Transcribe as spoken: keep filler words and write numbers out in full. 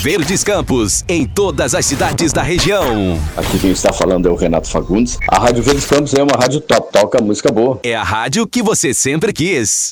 Verdes Campos, em todas as cidades da região. Aqui quem está falando é o Renato Fagundes. A Rádio Verdes Campos é uma rádio top, toca música boa. É a rádio que você sempre quis.